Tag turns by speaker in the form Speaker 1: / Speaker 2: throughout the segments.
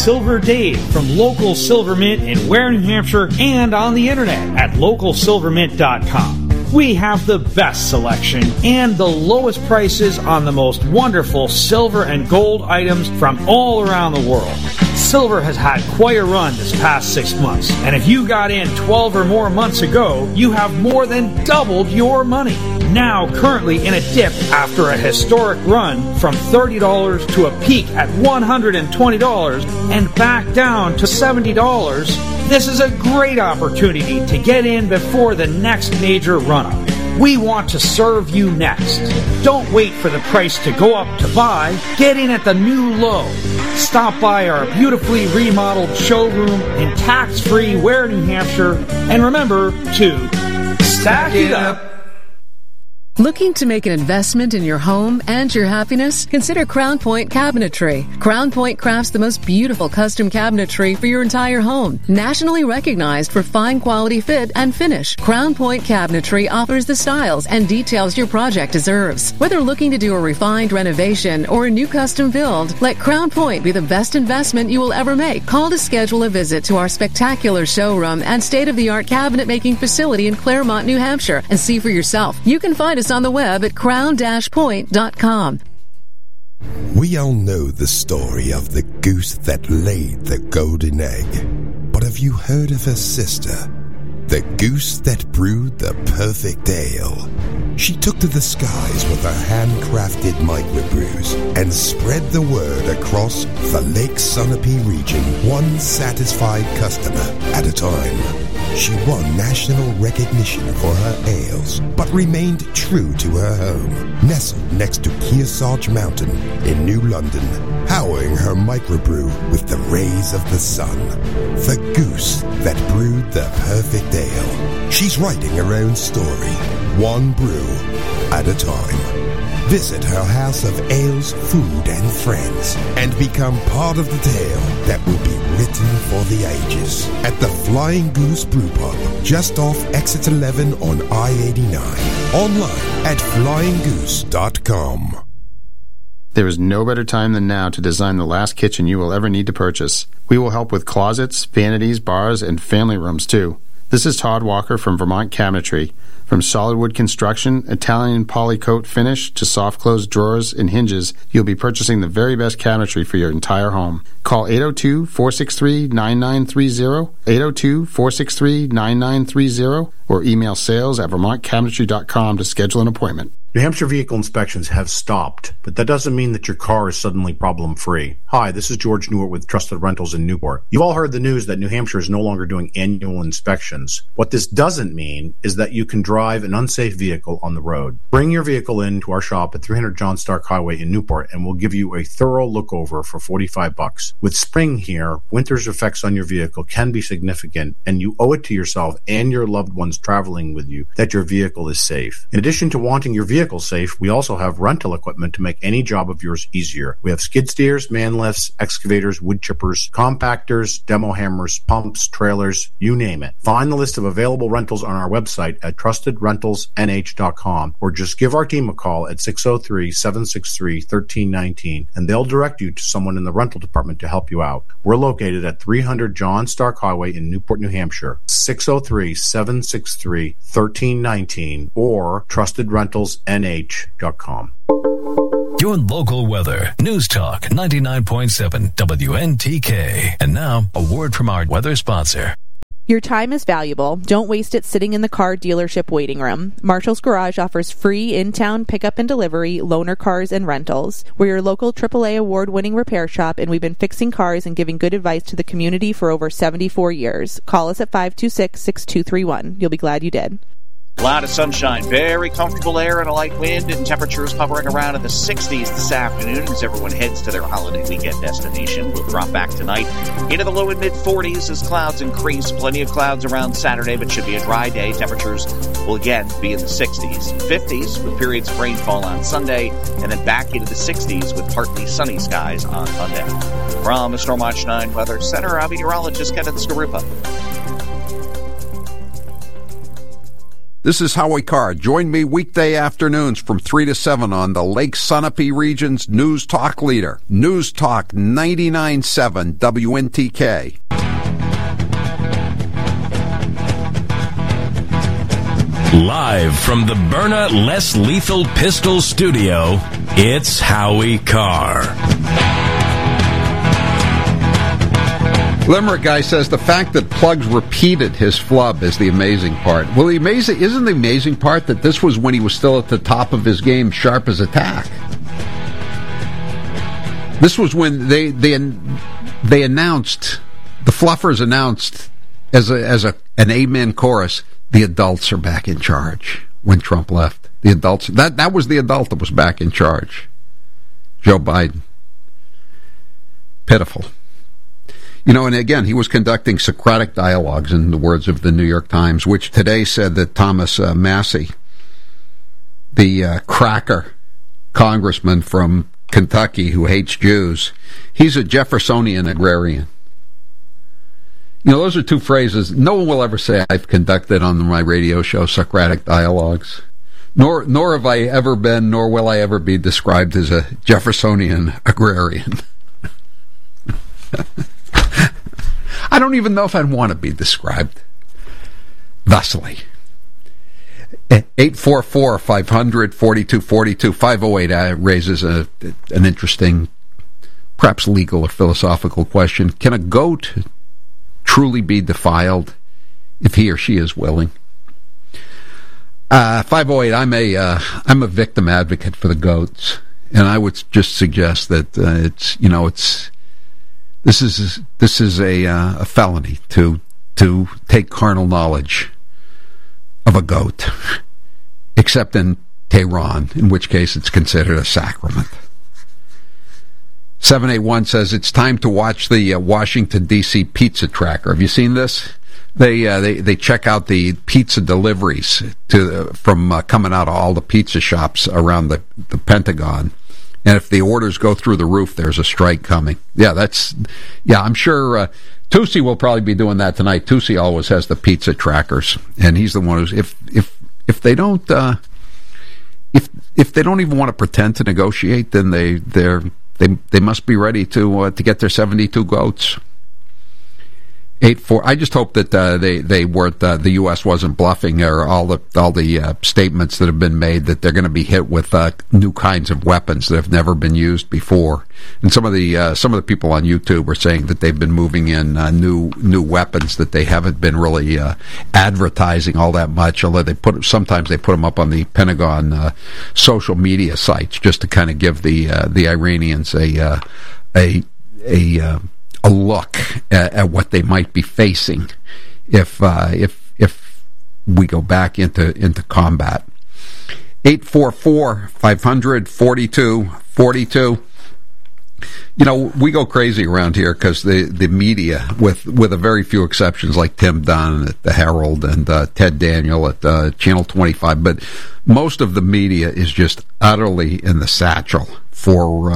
Speaker 1: Silver Dave from Local Silver Mint in Ware, New Hampshire, and on the internet at localsilvermint.com. We have the best selection and the lowest prices on the most wonderful silver and gold items from all around the world. Silver has had quite a run this past 6 months, and if you got in 12 or more months ago, you have more than doubled your money. Now currently in a dip after a historic run from $30 to a peak at $120 and back down to $70, this is a great opportunity to get in before the next major run-up. We want to serve you next. Don't wait for the price to go up to buy. Get in at the new low. Stop by our beautifully remodeled showroom in tax-free Ware, New Hampshire, and remember to stack it up.
Speaker 2: Looking to make an investment in your home and your happiness? Consider Crown Point Cabinetry. Crown Point crafts the most beautiful custom cabinetry for your entire home. Nationally recognized for fine quality fit and finish, Crown Point Cabinetry offers the styles and details your project deserves. Whether looking to do a refined renovation or a new custom build, let Crown Point be the best investment you will ever make. Call to schedule a visit to our spectacular showroom and state-of-the-art cabinet making facility in Claremont, New Hampshire, and see for yourself. You can find us on the web at crown-point.com.
Speaker 3: We all know the story of the goose that laid the golden egg. But have you heard of her sister? The goose that brewed the perfect ale. She took to the skies with her handcrafted microbrews and spread the word across the Lake Sunapee region, one satisfied customer at a time. She won national recognition for her ales, but remained true to her home, nestled next to Kearsarge Mountain in New London, powering her microbrew with the rays of the sun. The goose that brewed the perfect ale. She's writing her own story, one brew at a time. Visit her house of ales, food, and friends, and become part of the tale that will be written for the ages at the Flying Goose Brew Pub, just off Exit 11 on I-89. Online at flyinggoose.com.
Speaker 4: There is no better time than now to design the last kitchen you will ever need to purchase. We will help with closets, vanities, bars, and family rooms, too. This is Todd Walker from Vermont Cabinetry. From solid wood construction, Italian polycoat finish, to soft-close drawers and hinges, you'll be purchasing the very best cabinetry for your entire home. Call 802-463-9930, 802-463-9930, or email sales@vermontcabinetry.com to schedule an appointment.
Speaker 5: New Hampshire vehicle inspections have stopped, but that doesn't mean that your car is suddenly problem-free. Hi, this is George Newart with Trusted Rentals in Newport. You've all heard the news that New Hampshire is no longer doing annual inspections. What this doesn't mean is that you can drive an unsafe vehicle on the road. Bring your vehicle in to our shop at 300 John Stark Highway in Newport, and we'll give you a thorough look-over for $45. With spring here, winter's effects on your vehicle can be significant, and you owe it to yourself and your loved ones traveling with you that your vehicle is safe. In addition to wanting your vehicle safe, we also have rental equipment to make any job of yours easier. We have skid steers, man lifts, excavators, wood chippers, compactors, demo hammers, pumps, trailers, you name it. Find the list of available rentals on our website at trustedrentalsnh.com, or just give our team a call at 603-763-1319 and they'll direct you to someone in the rental department to help you out. We're located at 300 John Stark Highway in Newport, New Hampshire, 603-763-1319 or trustedrentalsnh.com.
Speaker 6: Your local weather. News Talk 99.7 WNTK. And now, a word from our weather sponsor.
Speaker 7: Your time is valuable. Don't waste it sitting in the car dealership waiting room. Marshall's Garage offers free in-town pickup and delivery, loaner cars, and rentals. We're your local AAA award-winning repair shop, and we've been fixing cars and giving good advice to the community for over 74 years. Call us at 526-6231. You'll be glad you did.
Speaker 8: A lot of sunshine, very comfortable air and a light wind, and temperatures hovering around in the 60s this afternoon as everyone heads to their holiday weekend destination. We'll drop back tonight into the low and mid-40s as clouds increase. Plenty of clouds around Saturday, but should be a dry day. Temperatures will again be in the 60s, 50s with periods of rainfall on Sunday, and then back into the 60s with partly sunny skies on Monday. From the Storm Watch 9 Weather Center, I'm meteorologist Kenneth Skarupa.
Speaker 9: This is Howie Carr. Join me weekday afternoons from 3 to 7 on the Lake Sunapee region's News Talk leader, News Talk 99.7 WNTK.
Speaker 6: Live from the Byrna Less Lethal Pistol Studio, it's Howie Carr.
Speaker 9: Limerick guy says the fact that Plugs repeated his flub is the amazing part. Well, isn't the amazing part that this was when he was still at the top of his game, sharp as a tack? This was when they announced, the Fluffers announced as an amen chorus, the adults are back in charge when Trump left. The adults, that was the adult that was back in charge. Joe Biden. Pitiful. You know, and again, he was conducting Socratic dialogues, in the words of the New York Times, which today said that Thomas Massey, the cracker congressman from Kentucky who hates Jews, he's a Jeffersonian agrarian. You know, those are two phrases no one will ever say I've conducted on my radio show, Socratic dialogues. Nor have I ever been, nor will I ever be described as a Jeffersonian agrarian. I don't even know if I'd want to be described thusly. 844-500-4242. 508 raises an interesting, perhaps legal or philosophical question. Can a goat truly be defiled if he or she is willing? 508, I'm a victim advocate for the goats, and I would just suggest that this is a felony to take carnal knowledge of a goat, except in Tehran, in which case it's considered a sacrament. 781 says it's time to watch the Washington D.C. pizza tracker. Have you seen this? They check out the pizza deliveries from coming out of all the pizza shops around the Pentagon. And if the orders go through the roof, there's a strike coming. I'm sure Tusi will probably be doing that tonight. Tusi always has the pizza trackers, and he's the one who's if they don't if they don't even want to pretend to negotiate, then they must be ready to get their 72 goats. 8-4. I just hope that they weren't the U.S. wasn't bluffing, or all the statements that have been made that they're going to be hit with new kinds of weapons that have never been used before. And some of the people on YouTube are saying that they've been moving in new weapons that they haven't been really advertising all that much. Although sometimes they put them up on the Pentagon social media sites just to kind of give the Iranians a look at what they might be facing if we go back into combat. 844-500-4242. You know, we go crazy around here because the media, with a very few exceptions, like Tim Dunn at the Herald and Ted Daniel at Channel 25, but most of the media is just utterly in the satchel for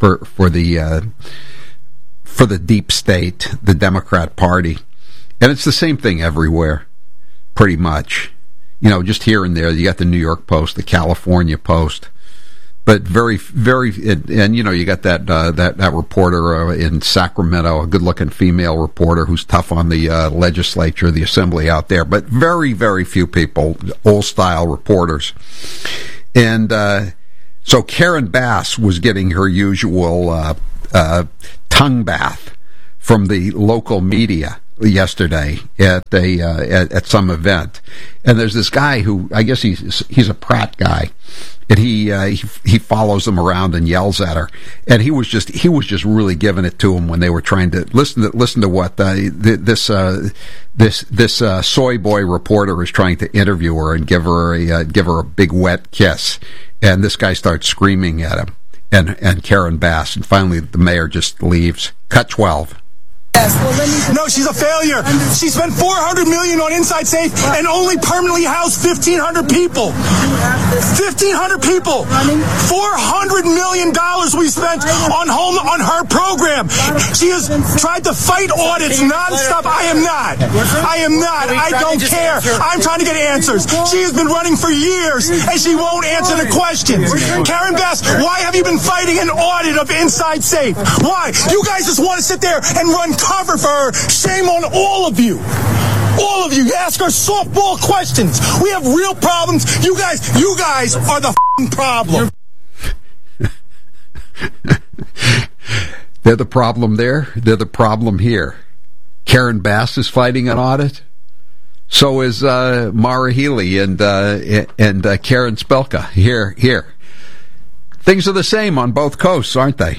Speaker 9: the deep state, the Democrat Party. And it's the same thing everywhere, pretty much. You know, just here and there, you got the New York Post, the California Post, but very, very, and you know, you got that reporter in Sacramento, a good-looking female reporter who's tough on the legislature, the assembly out there, but very, very few people, old-style reporters. And so Karen Bass was getting her usual tongue bath from the local media yesterday at some event, and there's this guy who I guess he's a Pratt guy, and he follows them around and yells at her, and he was just really giving it to him when they were trying to listen to what this soy boy reporter is trying to interview her and give her a big wet kiss, and this guy starts screaming at him and Karen Bass, and finally the mayor just leaves. Cut 12.
Speaker 10: No, she's a failure. She spent $400 million on Inside Safe and only permanently housed 1,500 people. 1,500 people. $400 million we spent on her program. She has tried to fight audits nonstop. I am not. I don't care. I'm trying to get answers. She has been running for years, and she won't answer the questions. Karen Bass, why have you been fighting an audit of Inside Safe? Why? You guys just want to sit there and run cover for her. Shame on all of you. All of you. You ask her softball questions. We have real problems. You guys are the problem.
Speaker 9: They're the problem there. They're the problem here. Karen Bass is fighting an audit. So is Maura Healey and Karen Spilka. Here. Things are the same on both coasts, aren't they?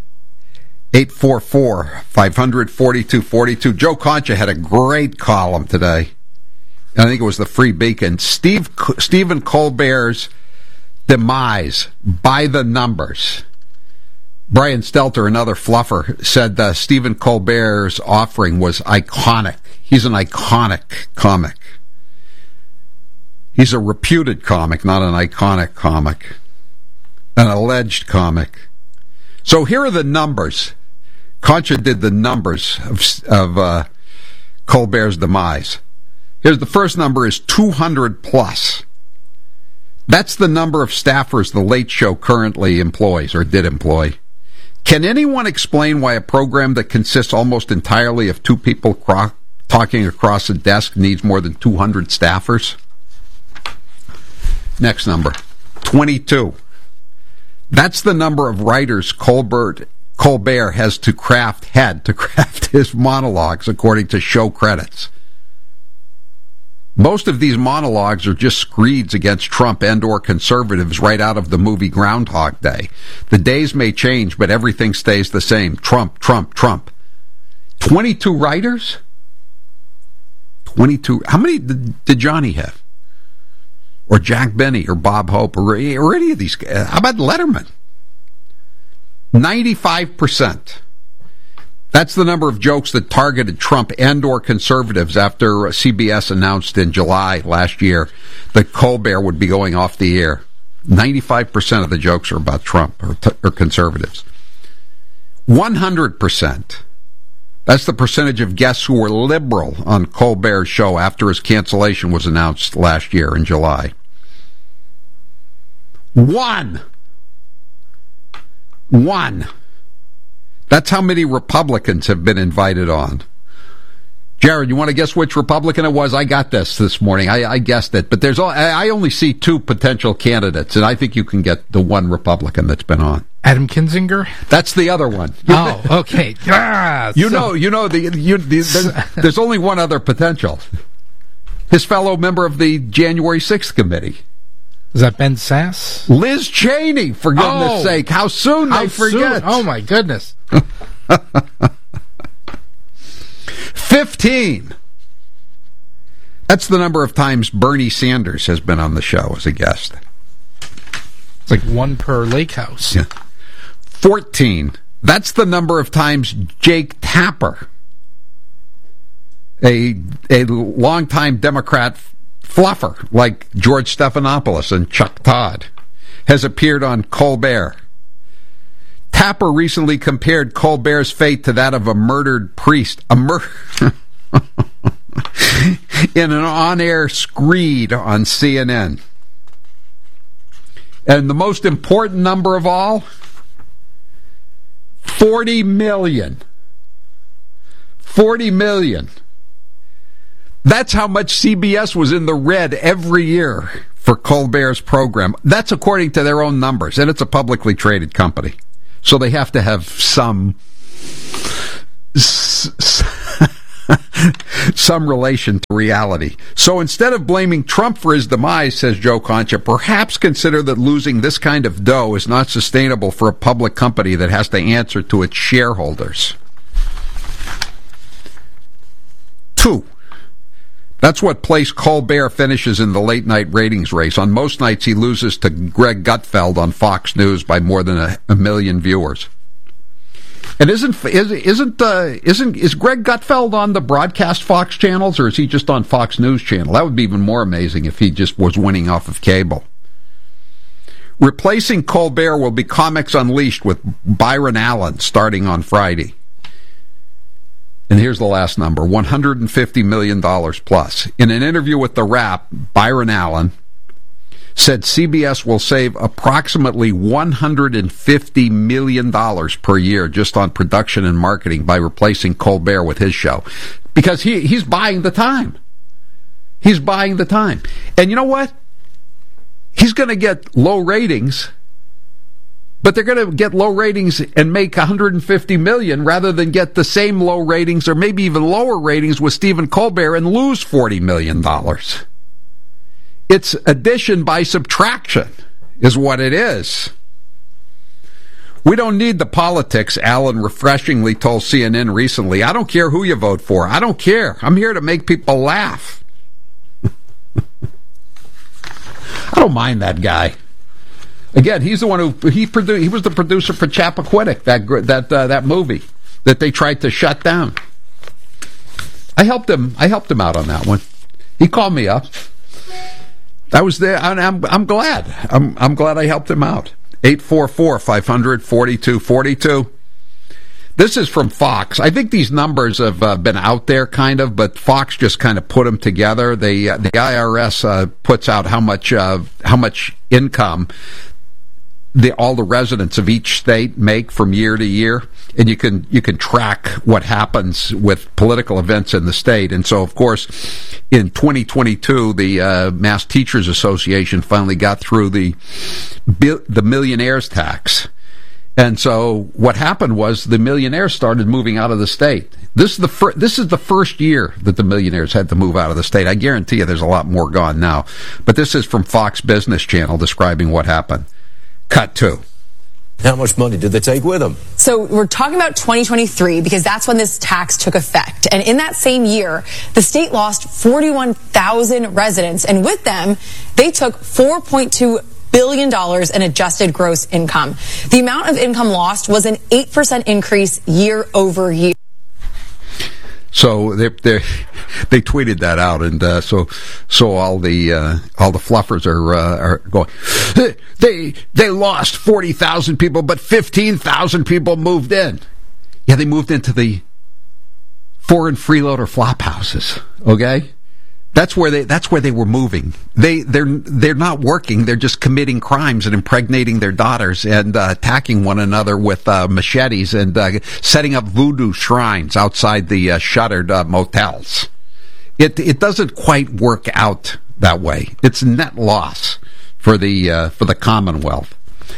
Speaker 9: 844-500-4242. Joe Concha had a great column today. I think it was the Free Beacon. Stephen Colbert's demise by the numbers. Brian Stelter, another fluffer, said Stephen Colbert's offering was iconic. He's an iconic comic. He's a reputed comic, not an iconic comic. An alleged comic. So here are the numbers. Concha did the numbers of Colbert's demise. Here's the first number is 200 plus. That's the number of staffers the Late Show currently employs, or did employ. Can anyone explain why a program that consists almost entirely of two people talking across a desk needs more than 200 staffers? Next number, 22. That's the number of writers Colbert had to craft his monologues, according to show credits. Most of these monologues are just screeds against Trump and or conservatives right out of the movie Groundhog Day. The days may change, but everything stays the same. Trump, Trump, Trump. 22 writers? 22. How many did Johnny have? Or Jack Benny, or Bob Hope, or any of these guys? How about Letterman? 95%. That's the number of jokes that targeted Trump and or conservatives after CBS announced in July last year that Colbert would be going off the air. 95% of the jokes are about Trump or conservatives. 100%. That's the percentage of guests who were liberal on Colbert's show after his cancellation was announced last year in July. One. That's how many Republicans have been invited on. Jared, you want to guess which Republican it was? I got this morning. I guessed it. But I only see two potential candidates, and I think you can get the one Republican that's been on.
Speaker 11: Adam Kinzinger?
Speaker 9: That's the other one.
Speaker 11: Oh, okay.
Speaker 9: There's only one other potential. His fellow member of the January 6th committee.
Speaker 11: Is that Ben Sass?
Speaker 9: Liz Cheney, for goodness sake. How soon they forget.
Speaker 11: Oh, my goodness.
Speaker 9: 15. That's the number of times Bernie Sanders has been on the show as a guest.
Speaker 11: It's like one per lake house.
Speaker 9: Yeah. 14. That's the number of times Jake Tapper, a longtime Democrat fluffer like George Stephanopoulos and Chuck Todd, has appeared on Colbert. Tapper recently compared Colbert's fate to that of a murdered priest. In an on-air screed on CNN. And the most important number of all, 40 million. 40 million. That's how much CBS was in the red every year for Colbert's program. That's according to their own numbers, and it's a publicly traded company. So they have to have some relation to reality. So instead of blaming Trump for his demise, says Joe Concha, perhaps consider that losing this kind of dough is not sustainable for a public company that has to answer to its shareholders. 2. That's what place Colbert finishes in the late-night ratings race. On most nights, he loses to Greg Gutfeld on Fox News by more than a million viewers. And is Greg Gutfeld on the broadcast Fox channels, or is he just on Fox News channel? That would be even more amazing if he just was winning off of cable. Replacing Colbert will be Comics Unleashed with Byron Allen starting on Friday. And here's the last number, $150 million plus. In an interview with The Wrap, Byron Allen said CBS will save approximately $150 million per year just on production and marketing by replacing Colbert with his show. Because he's buying the time. He's buying the time. And you know what? He's going to get low ratings, but they're going to get low ratings and make $150 million rather than get the same low ratings or maybe even lower ratings with Stephen Colbert and lose $40 million. It's addition by subtraction is what it is. We don't need the politics, Allen refreshingly told CNN recently. I don't care who you vote for. I don't care. I'm here to make people laugh. I don't mind that guy. Again, he's the one who he was the producer for Chappaquiddick, that movie that they tried to shut down. I helped him out on that one. He called me up. I was there, and I'm glad. I'm glad I helped him out. 844-500-4242. This is from Fox. I think these numbers have been out there, kind of, but Fox just kind of put them together. The IRS puts out how much income all the residents of each state make from year to year, and you can track what happens with political events in the state. And so, of course, in 2022, the Mass Teachers Association finally got through the millionaires tax. And so what happened was the millionaires started moving out of the state. This is the first year that the millionaires had to move out of the state. I guarantee you there's a lot more gone now. But this is from Fox Business Channel describing what happened. Cut 2.
Speaker 12: How much money did they take with them? So we're talking about 2023 because that's when this tax took effect. And in that same year, the state lost 41,000 residents. And with them, they took $4.2 billion in adjusted gross income. The amount of income lost was an 8% increase year over year.
Speaker 9: So they tweeted that out, and so all the fluffers are going. They lost 40,000 people, but 15,000 people moved in. Yeah, they moved into the foreign freeloader flop houses. Okay, that's where they were moving. They're not working. They're just committing crimes and impregnating their daughters and attacking one another with machetes and setting up voodoo shrines outside the shuttered motels. It doesn't quite work out that way. It's net loss for the Commonwealth.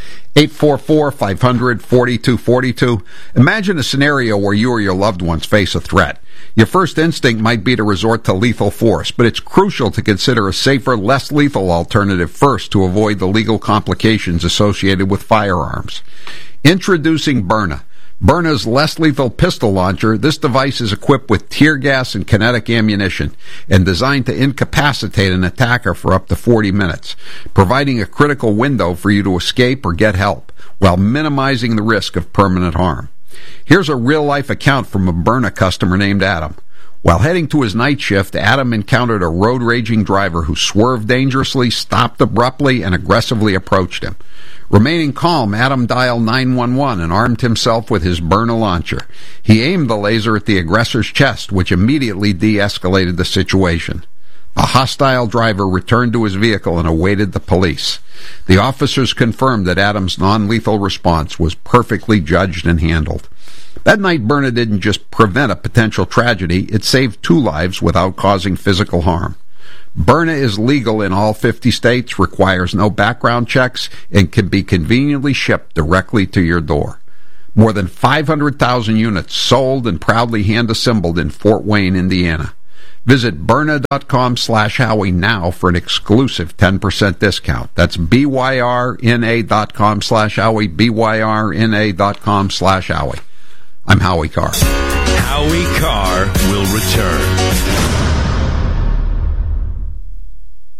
Speaker 9: 844-500-4242. Imagine a scenario where you or your loved ones face a threat. Your first instinct might be to resort to lethal force, but it's crucial to consider a safer, less lethal alternative first to avoid the legal complications associated with firearms. Introducing Byrna. Byrna's less lethal pistol launcher. This device is equipped with tear gas and kinetic ammunition and designed to incapacitate an attacker for up to 40 minutes, providing a critical window for you to escape or get help while minimizing the risk of permanent harm. Here's a real-life account from a Byrna customer named Adam. While heading to his night shift, Adam encountered a road-raging driver who swerved dangerously, stopped abruptly, and aggressively approached him. Remaining calm, Adam dialed 911 and armed himself with his Byrna launcher. He aimed the laser at the aggressor's chest, which immediately de-escalated the situation. A hostile driver returned to his vehicle and awaited the police. The officers confirmed that Adam's non-lethal response was perfectly judged and handled. That night, Byrna didn't just prevent a potential tragedy, it saved 2 lives without causing physical harm. Byrna is legal in all 50 states, requires no background checks, and can be conveniently shipped directly to your door. More than 500,000 units sold and proudly hand-assembled in Fort Wayne, Indiana. Visit Byrna.com/Howie now for an exclusive 10% discount. That's BYRNA.com/Howie, BYRNA.com/Howie. I'm Howie Carr.
Speaker 6: Howie Carr will return.
Speaker 9: This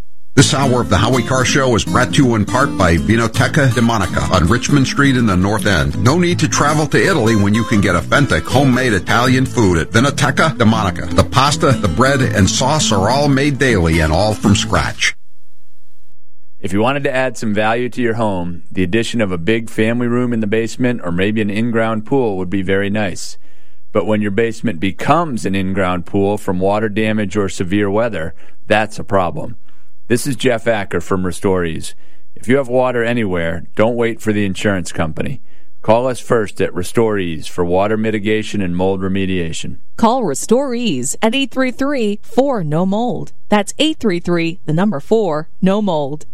Speaker 9: This hour of the Howie Carr Show is brought to you in part by Vinoteca de Monica on Richmond Street in the North End. No need to travel to Italy when you can get authentic homemade Italian food at Vinoteca de Monica. The pasta, the bread, and sauce are all made daily and all from scratch.
Speaker 13: If you wanted to add some value to your home, the addition of a big family room in the basement or maybe an in-ground pool would be very nice. But when your basement becomes an in-ground pool from water damage or severe weather, that's a problem. This is Jeff Acker from Restorees. If you have water anywhere, don't wait for the insurance company. Call us first at Restorees for water mitigation and mold remediation.
Speaker 14: Call Restorees at 833-4-NO-MOLD. That's 833-4-NO-MOLD.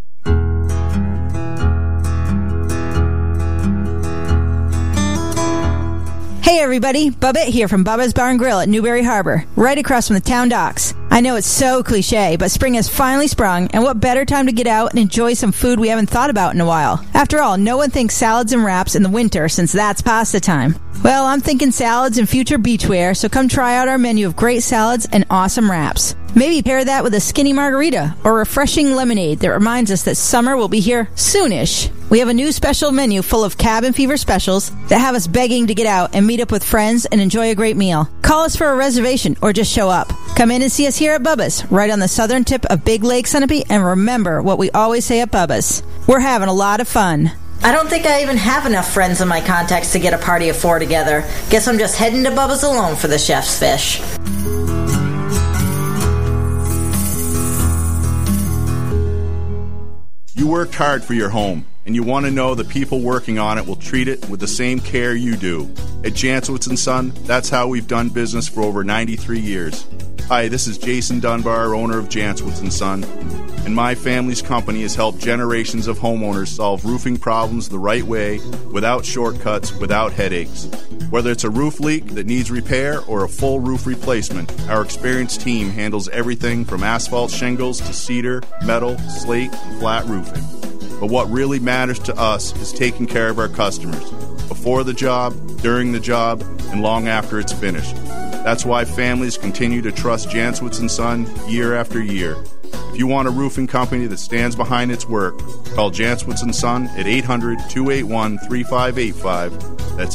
Speaker 15: Hey everybody, Bubba here from Bubba's Bar and Grill at Newberry Harbor, right across from the town docks. I know it's so cliche, but spring has finally sprung, and what better time to get out and enjoy some food we haven't thought about in a while. After all, no one thinks salads and wraps in the winter since that's pasta time. Well, I'm thinking salads and future beachwear, so come try out our menu of great salads and awesome wraps. Maybe pair that with a skinny margarita or refreshing lemonade that reminds us that summer will be here soonish. We have a new special menu full of cabin fever specials that have us begging to get out and meet up with friends and enjoy a great meal. Call us for a reservation or just show up. Come in and see us here at Bubba's, right on the southern tip of Big Lake, Sunapee, and remember what we always say at Bubba's. We're having a lot of fun.
Speaker 16: I don't think I even have enough friends in my contacts to get a party of 4 together. Guess I'm just heading to Bubba's alone for the chef's fish.
Speaker 17: You worked hard for your home, and you want to know the people working on it will treat it with the same care you do. At Jantzowitz & Son, that's how we've done business for over 93 years. Hi, this is Jason Dunbar, owner of Jantzowitz & Son, and my family's company has helped generations of homeowners solve roofing problems the right way, without shortcuts, without headaches. Whether it's a roof leak that needs repair or a full roof replacement, our experienced team handles everything from asphalt shingles to cedar, metal, slate, and flat roofing. But what really matters to us is taking care of our customers, before the job, during the job, and long after it's finished. That's why families continue to trust Jantzowitz & Son year after year. If you want a roofing company that stands behind its work, call Jantzowitz & Son at 800-281-3585. That's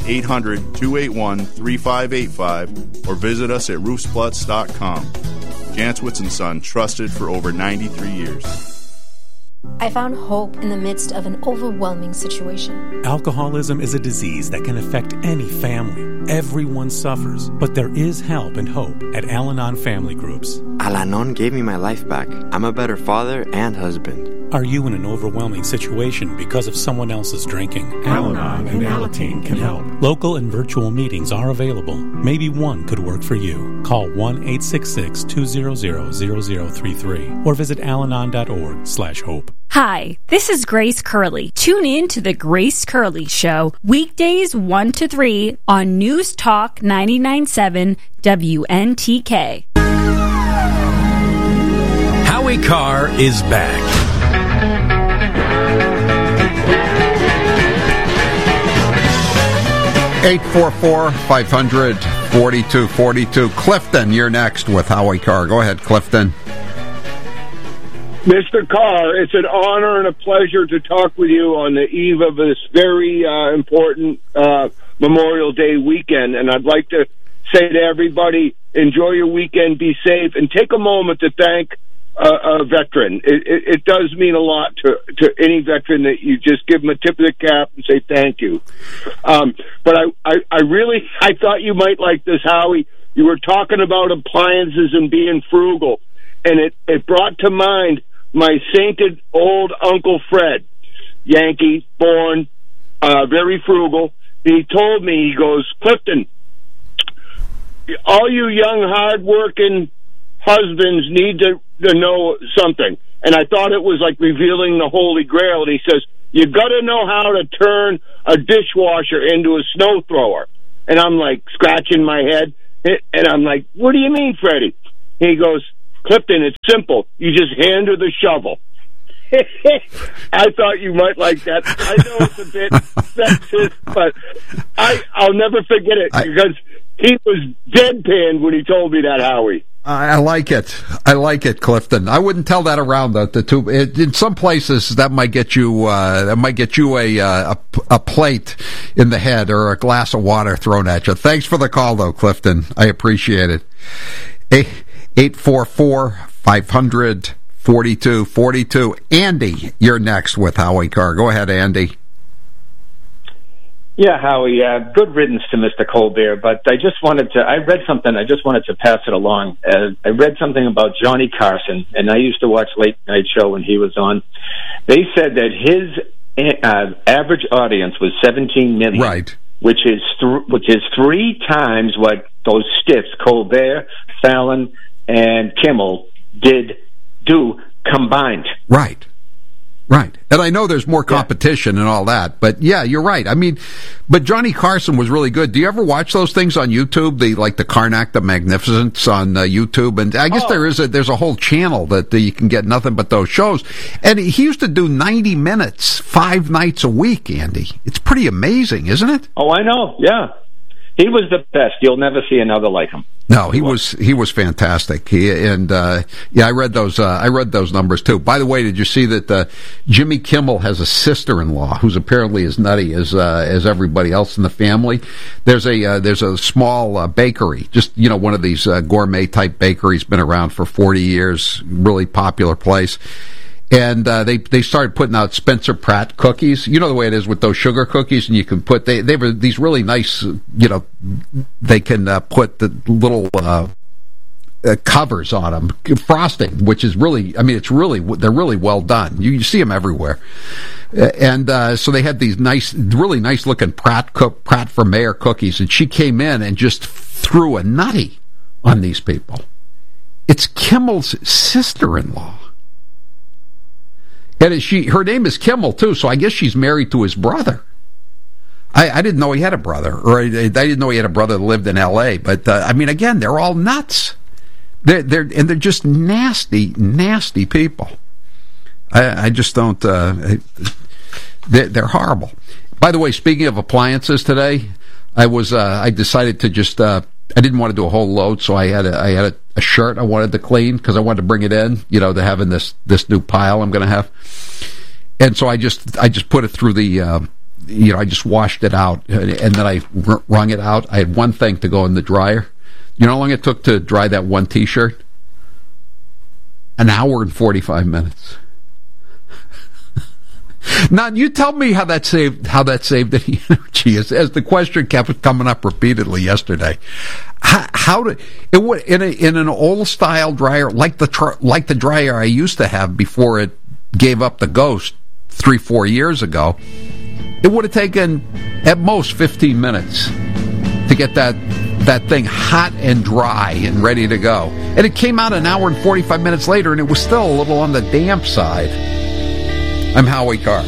Speaker 17: 800-281-3585. Or visit us at roofspluts.com. Jantzowitz & Son, trusted for over 93 years.
Speaker 18: I found hope in the midst of an overwhelming situation.
Speaker 19: Alcoholism is a disease that can affect any family. Everyone suffers, but there is help and hope at Al-Anon Family Groups.
Speaker 20: Al-Anon gave me my life back. I'm a better father and husband.
Speaker 19: Are you in an overwhelming situation because of someone else's drinking? Al-Anon and Alateen can help. Local and virtual meetings are available. Maybe one could work for you. Call 1-866-200-0033 or visit alanon.org/hope.
Speaker 21: Hi, this is Grace Curley. Tune in to The Grace Curley Show, weekdays 1 to 3 on News Talk 99.7 WNTK.
Speaker 1: Howie Carr is back.
Speaker 9: 844-500-4242. Clifton, you're next with Howie Carr. Go ahead, Clifton.
Speaker 22: Mr. Carr, it's an honor and a pleasure to talk with you on the eve of this very important Memorial Day weekend. And I'd like to say to everybody, enjoy your weekend, be safe, and take a moment to thank a veteran. It does mean a lot to any veteran that you just give them a tip of the cap and say thank you. But I really thought you might like this, Howie. You were talking about appliances and being frugal, and it brought to mind my sainted old Uncle Fred, Yankee, born, very frugal. And he told me, he goes, Clifton, all you young, hard-working husbands need to know something. And I thought it was like revealing the Holy Grail. And he says, you got to know how to turn a dishwasher into a snow thrower. And I'm like scratching my head. And I'm like, what do you mean, Freddie? And he goes, Clifton, it's simple. You just hand her the shovel. I thought you might like that. I know it's a bit sexist, but I'll never forget it because he was deadpanned when he told me that, Howie.
Speaker 9: I like it. I like it, Clifton. I wouldn't tell that around the two. In some places, that might get you. A plate in the head or a glass of water thrown at you. Thanks for the call, though, Clifton. I appreciate it. 844-500-4242. Andy, you're next with Howie Carr. Go ahead, Andy.
Speaker 2: Yeah, Howie, good riddance to Mr. Colbert, but I read something, I just wanted to pass it along. I read something about Johnny Carson, and I used to watch Late Night Show when he was on. They said that his average audience was 17 million.
Speaker 9: Right.
Speaker 2: Which is 3 times what those stiffs, Colbert, Fallon, and Kimmel, do combined.
Speaker 9: Right. Right. And I know there's more competition and all that, but yeah, you're right. I mean, but Johnny Carson was really good. Do you ever watch those things on YouTube? The Karnak the Magnificence on YouTube? And I guess there's a whole channel that you can get nothing but those shows. And he used to do 90 minutes, 5 nights a week, Andy. It's pretty amazing, isn't it?
Speaker 2: Oh, I know. Yeah. He was the best. You'll never see another like him.
Speaker 9: No, he was fantastic. I read those numbers too. By the way, did you see that Jimmy Kimmel has a sister-in-law who's apparently as nutty as everybody else in the family? There's a small bakery, just one of these gourmet type bakeries, been around for 40 years, really popular place. And they started putting out Spencer Pratt cookies. You know the way it is with those sugar cookies, and you can put they have these really nice, they can put the little covers on them, frosting, which is really, they're really well done. You see them everywhere. And so they had these really nice looking Pratt for Mayor cookies, and she came in and just threw a nutty on these people. It's Kimmel's sister-in-law. And her name is Kimmel, too, so I guess she's married to his brother. I didn't know he had a brother, or I didn't know he had a brother that lived in L.A., but, again, they're all nuts. They're just nasty, nasty people. I just don't, they're horrible. By the way, speaking of appliances today, I decided to just, I didn't want to do a whole load, so I had a shirt I wanted to clean because I wanted to bring it in, to having this new pile I'm going to have. And so I just put it through the, I just washed it out, and then I wrung it out. I had one thing to go in the dryer. You know how long it took to dry that one T-shirt? 1 hour and 45 minutes. Now, you tell me how that saved any energy, as the question kept coming up repeatedly yesterday. In an old style dryer like the dryer I used to have before it gave up the ghost 3-4 years ago, it would have taken at most 15 minutes to get that thing hot and dry and ready to go. And it came out 1 hour and 45 minutes later, and it was still a little on the damp side. I'm Howie Carr.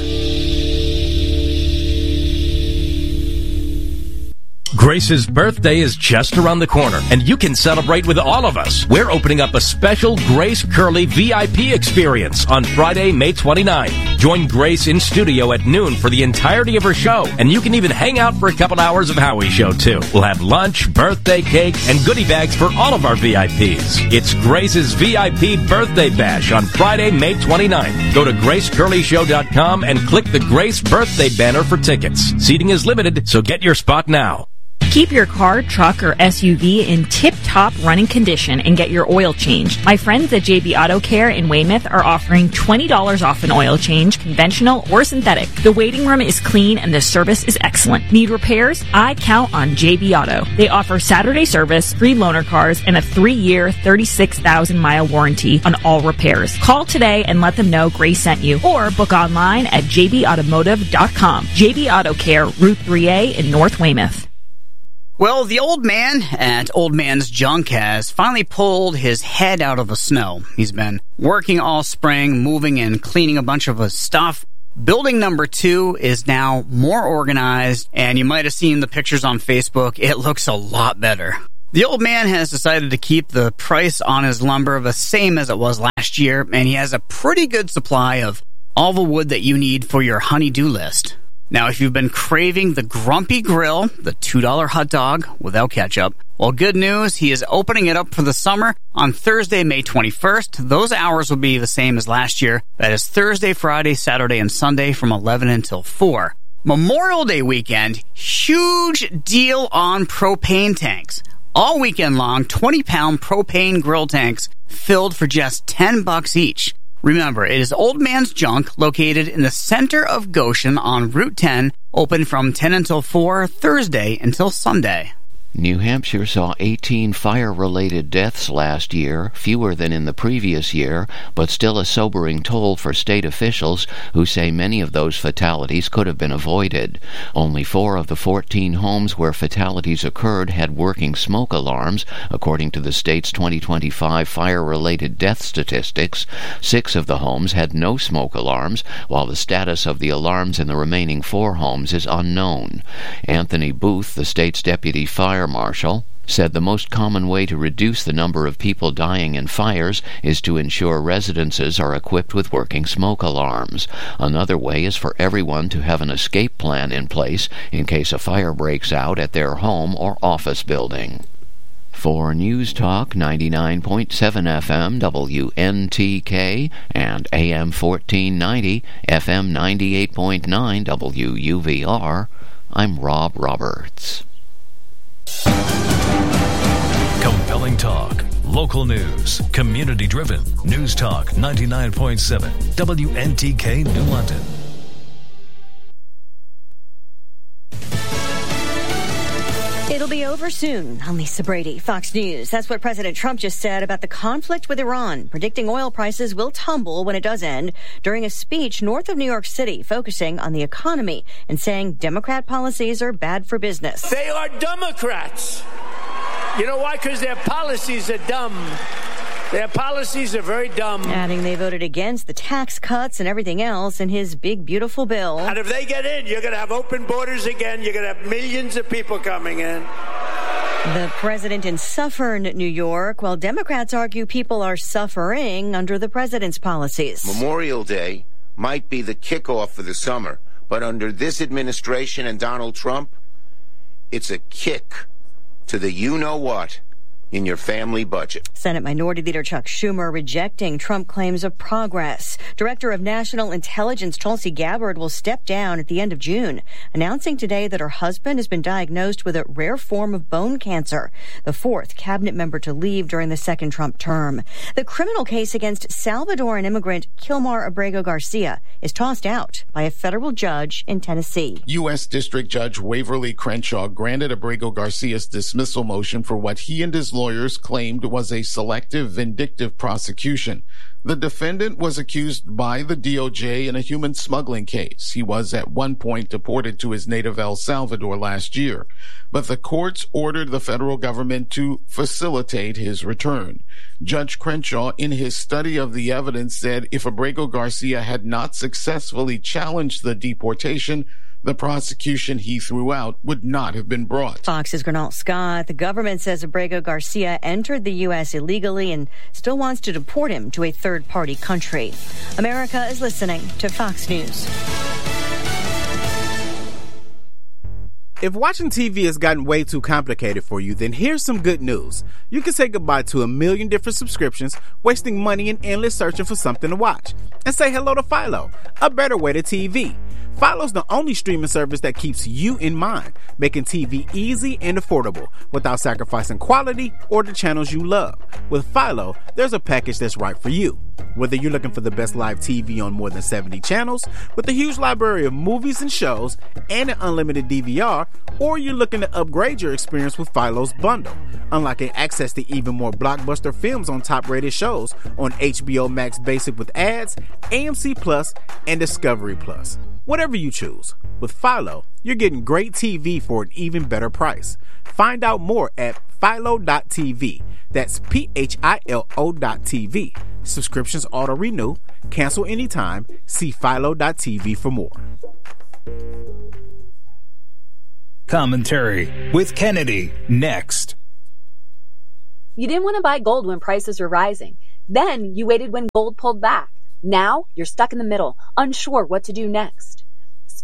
Speaker 3: Grace's birthday is just around the corner, and you can celebrate with all of us. We're opening up a special Grace Curley VIP experience on Friday, May 29th. Join Grace in studio at noon for the entirety of her show, and you can even hang out for a couple hours of Howie's show, too. We'll have lunch, birthday cake, and goodie bags for all of our VIPs. It's Grace's VIP Birthday Bash on Friday, May 29th. Go to GraceCurleyShow.com and click the Grace Birthday banner for tickets. Seating is limited, so get your spot now.
Speaker 21: Keep your car, truck, or SUV in tip-top running condition and get your oil changed. My friends at JB Auto Care in Weymouth are offering $20 off an oil change, conventional or synthetic. The waiting room is clean and the service is excellent. Need repairs? I count on JB Auto. They offer Saturday service, free loaner cars, and a 3-year, 36,000-mile warranty on all repairs. Call today and let them know Grace sent you, or book online at jbautomotive.com. JB Auto Care, Route 3A in North Weymouth.
Speaker 23: Well, the old man at Old Man's Junk has finally pulled his head out of the snow. He's been working all spring, moving and cleaning a bunch of his stuff. Building number 2 is now more organized, and you might have seen the pictures on Facebook. It looks a lot better. The old man has decided to keep the price on his lumber the same as it was last year, and he has a pretty good supply of all the wood that you need for your honey-do list. Now, if you've been craving the Grumpy Grill, the $2 hot dog without ketchup, well, good news, he is opening it up for the summer on Thursday, May 21st. Those hours will be the same as last year. That is Thursday, Friday, Saturday, and Sunday from 11 until 4. Memorial Day weekend, huge deal on propane tanks. All weekend long, 20-pound propane grill tanks filled for just $10 each. Remember, it is Old Man's Junk, located in the center of Goshen on Route 10, open from 10 until 4, Thursday until Sunday.
Speaker 4: New Hampshire saw 18 fire-related deaths last year, fewer than in the previous year, but still a sobering toll for state officials who say many of those fatalities could have been avoided. Only 4 of the 14 homes where fatalities occurred had working smoke alarms, according to the state's 2025 fire-related death statistics. 6 of the homes had no smoke alarms, while the status of the alarms in the remaining 4 homes is unknown. Anthony Booth, the state's deputy fire marshal, said the most common way to reduce the number of people dying in fires is to ensure residences are equipped with working smoke alarms. Another way is for everyone to have an escape plan in place in case a fire breaks out at their home or office building. For News Talk 99.7 FM WNTK and AM 1490 FM 98.9 WUVR, I'm Rob Roberts.
Speaker 6: Compelling talk, local news, community-driven. News Talk 99.7 WNTK New London.
Speaker 5: It'll be over soon. I'm Lisa Brady, Fox News. That's what President Trump just said about the conflict with Iran, predicting oil prices will tumble when it does end during a speech north of New York City focusing on the economy and saying Democrat policies are bad for business.
Speaker 7: They are Democrats. You know why? Because their policies are dumb. Their policies are very dumb.
Speaker 5: Adding they voted against the tax cuts and everything else in his big, beautiful bill.
Speaker 7: And if they get in, you're going to have open borders again. You're going to have millions of people coming in.
Speaker 5: The president in Suffern, New York, while Democrats argue people are suffering under the president's policies.
Speaker 24: Memorial Day might be the kickoff for the summer, but under this administration and Donald Trump, it's a kick to the you-know-what in your family budget.
Speaker 5: Senate Minority Leader Chuck Schumer rejecting Trump claims of progress. Director of National Intelligence Tulsi Gabbard will step down at the end of June, announcing today that her husband has been diagnosed with a rare form of bone cancer, the 4th cabinet member to leave during the second Trump term. The criminal case against Salvadoran immigrant Kilmar Abrego Garcia is tossed out by a federal judge in Tennessee.
Speaker 25: U.S. District Judge Waverly Crenshaw granted Abrego Garcia's dismissal motion for what he and his lawyers claimed was a selective, vindictive prosecution. The defendant was accused by the DOJ in a human smuggling case. He was at one point deported to his native El Salvador last year, but the courts ordered the federal government to facilitate his return. Judge Crenshaw, in his study of the evidence, said if Abrego Garcia had not successfully challenged the deportation, the prosecution he threw out would not have been brought.
Speaker 5: Fox's Gernal Scott. The government says Abrego Garcia entered the U.S. illegally and still wants to deport him to a third-party country. America is listening to Fox News.
Speaker 26: If watching TV has gotten way too complicated for you, then here's some good news. You can say goodbye to a million different subscriptions, wasting money and endless searching for something to watch. And say hello to Philo, a better way to TV. Philo's the only streaming service that keeps you in mind, making TV easy and affordable without sacrificing quality or the channels you love. With Philo, there's a package that's right for you. Whether you're looking for the best live TV on more than 70 channels, with a huge library of movies and shows, and an unlimited DVR, or you're looking to upgrade your experience with Philo's bundle, unlocking access to even more blockbuster films on top-rated shows on HBO Max Basic with ads, AMC Plus, and Discovery Plus. Whatever you choose, with Philo, you're getting great TV for an even better price. Find out more at philo.tv. That's PHILO.tv. Subscriptions auto-renew. Cancel anytime. See philo.tv for more.
Speaker 27: Commentary with Kennedy, next.
Speaker 28: You didn't want to buy gold when prices were rising. Then you waited when gold pulled back. Now you're stuck in the middle, unsure what to do next.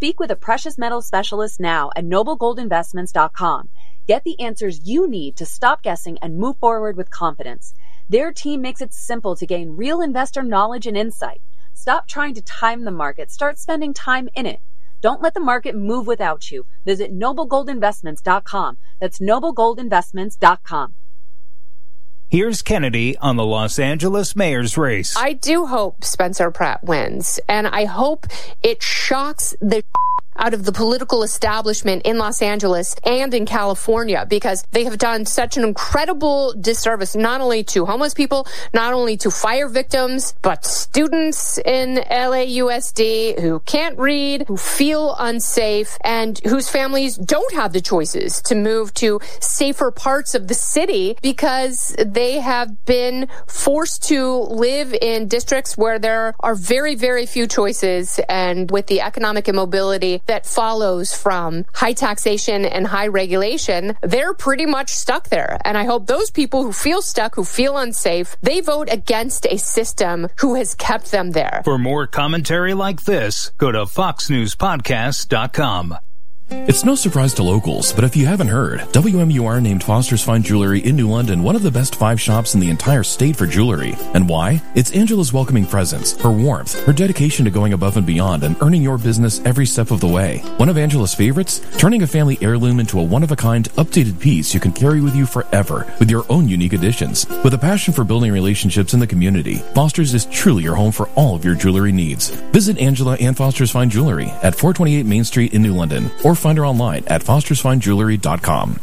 Speaker 28: Speak with a precious metals specialist now at noblegoldinvestments.com. Get the answers you need to stop guessing and move forward with confidence. Their team makes it simple to gain real investor knowledge and insight. Stop trying to time the market. Start spending time in it. Don't let the market move without you. Visit noblegoldinvestments.com. That's noblegoldinvestments.com.
Speaker 27: Here's Kennedy on the Los Angeles mayor's race.
Speaker 8: I do hope Spencer Pratt wins, and I hope it shocks the out of the political establishment in Los Angeles and in California, because they have done such an incredible disservice, not only to homeless people, not only to fire victims, but students in LAUSD who can't read, who feel unsafe, and whose families don't have the choices to move to safer parts of the city because they have been forced to live in districts where there are very, very few choices, and with the economic immobility that follows from high taxation and high regulation, they're pretty much stuck there. And I hope those people who feel stuck, who feel unsafe, they vote against a system who has kept them there.
Speaker 27: For more commentary like this, go to foxnewspodcast.com.
Speaker 10: It's no surprise to locals, but if you haven't heard, WMUR named Foster's Fine Jewelry in New London one of the best 5 shops in the entire state for jewelry. And why? It's Angela's welcoming presence, her warmth, her dedication to going above and beyond and earning your business every step of the way. One of Angela's favorites? Turning a family heirloom into a one-of-a-kind, updated piece you can carry with you forever with your own unique additions. With a passion for building relationships in the community, Foster's is truly your home for all of your jewelry needs. Visit Angela and Foster's Fine Jewelry at 428 Main Street in New London, or find her online at fostersfinejewelry.com.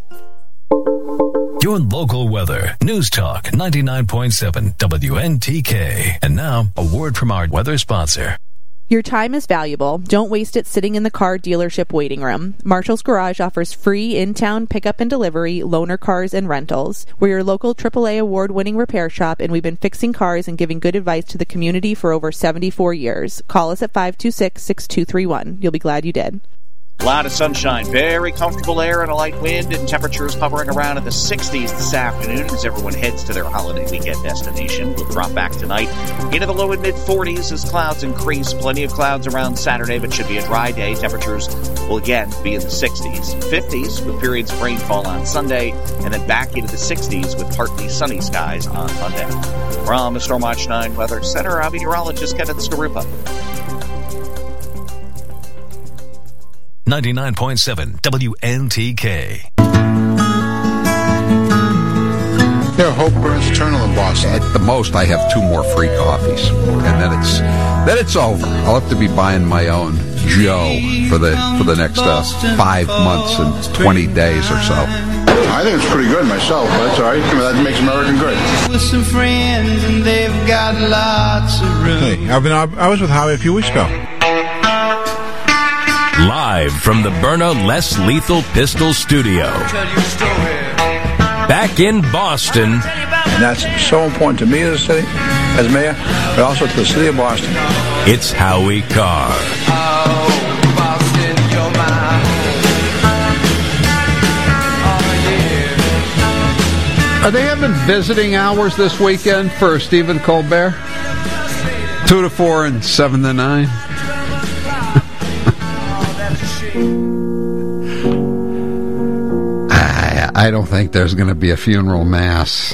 Speaker 6: Your local weather. News Talk 99.7 WNTK. And now, a word from our weather sponsor.
Speaker 11: Your time is valuable. Don't waste it sitting in the car dealership waiting room. Marshall's Garage offers free in-town pickup and delivery, loaner cars, and rentals. We're your local AAA award-winning repair shop, and we've been fixing cars and giving good advice to the community for over 74 years. Call us at 526-6231. You'll be glad you did.
Speaker 12: A lot of sunshine, very comfortable air and a light wind, and temperatures hovering around in the 60s this afternoon as everyone heads to their holiday weekend destination. We'll drop back tonight into the low and mid-40s as clouds increase. Plenty of clouds around Saturday, but should be a dry day. Temperatures will again be in the 60s, 50s with periods of rainfall on Sunday, and then back into the 60s with partly sunny skies on Monday. From the Stormwatch 9 Weather Center, I'm meteorologist Kevin Skarupa.
Speaker 6: 99.7 WNTK.
Speaker 9: Yeah, hope burns eternal in Boston. At the most, I have 2 more free coffees, and then it's over. I'll have to be buying my own Joe for the next 5 months and 20 days or so.
Speaker 13: I think it's pretty good myself, but that's all right. That makes American good.
Speaker 14: With some friends, and they've got lots of room.
Speaker 13: Hey, I was with Howie a few weeks ago.
Speaker 3: Live from the Byrna Less Lethal Pistol Studio. Back in Boston.
Speaker 13: And that's so important to me as a city, as mayor, but also to the city of Boston.
Speaker 3: It's Howie Carr.
Speaker 14: Oh, Boston, you're my home. Oh, yeah.
Speaker 9: Are they having visiting hours this weekend for Stephen Colbert? 2 to 4 and 7 to 9? I don't think there's going to be a funeral mass.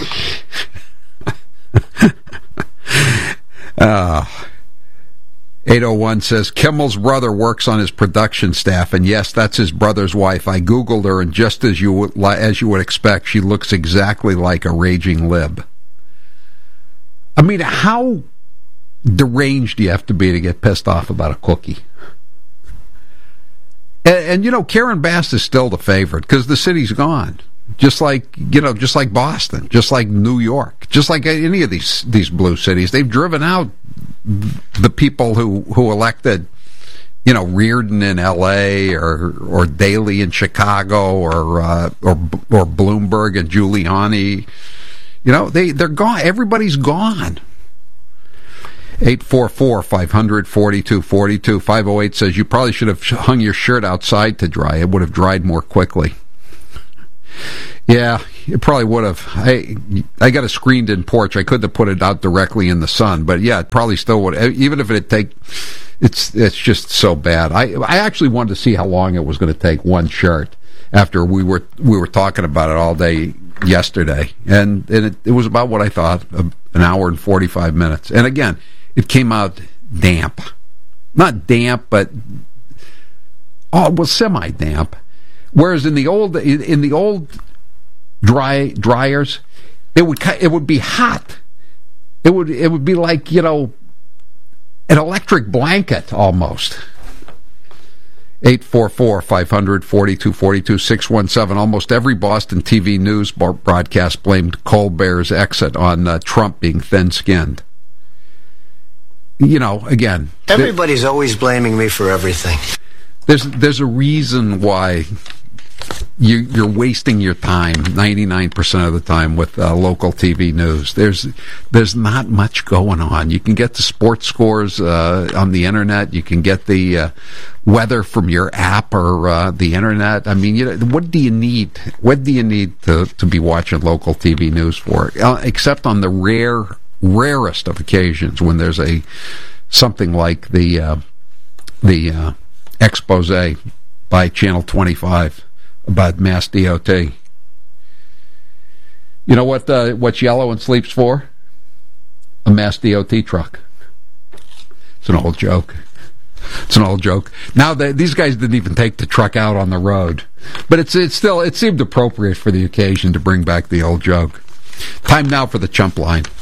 Speaker 9: 801 says, Kimmel's brother works on his production staff, and yes, that's his brother's wife. I Googled her, and just as you would expect, she looks exactly like a raging lib. I mean, how deranged do you have to be to get pissed off about a cookie? And you know, Karen Bass is still the favorite because the city's gone. Just like Boston, just like New York, just like any of these blue cities. They've driven out the people who elected, Reardon in L.A. or Daley in Chicago or Bloomberg and Giuliani. They're gone. Everybody's gone. 844-500-4242. 508 says, you probably should have hung your shirt outside to dry. It would have dried more quickly. Yeah, It probably would have. I got a screened-in porch. I couldn't have put it out directly in the sun, but yeah, it probably still would. Even if it'd take, it's just so bad. I actually wanted to see how long it was going to take one shirt after we were talking about it all day yesterday, and it was about what I thought, an hour and 45 minutes. And again, it came out damp, not damp, but semi-damp. Whereas in the old dryers, it would be hot. It would be like, an electric blanket almost. 844-500-4242, 617. Almost every Boston TV news broadcast blamed Colbert's exit on Trump being thin-skinned. Again,
Speaker 1: everybody's always blaming me for everything.
Speaker 9: There's a reason why you're wasting your time 99% of the time with local TV news. There's not much going on. You can get the sports scores on the internet. You can get the weather from your app or the internet. I mean, what do you need? What do you need to be watching local TV news for? Except on the rarest of occasions when there's something like the expose by Channel 25 about Mass DOT. You know what's yellow and sleeps for? A Mass DOT truck. It's an old joke. Now these guys didn't even take the truck out on the road, but it seemed appropriate for the occasion to bring back the old joke. Time now for the Chump Line.